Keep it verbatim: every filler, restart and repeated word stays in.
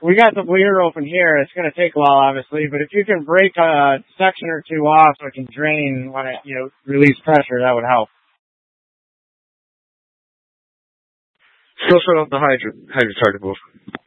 we got the bleeder open here. It's going to take a while, obviously, but if you can break a section or two off so it can drain when it, you know, release pressure, that would help. Still shut off the hydro, hydrotard move.